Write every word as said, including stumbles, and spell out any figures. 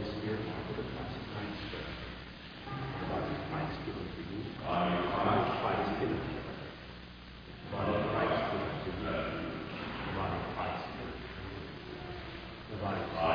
Spirit, now for the Christ of Christ Spirit. The body of Christ given for you. The body of Christ given for you. The body of Christ given for you. The body of Christ given for you. The body of Christ.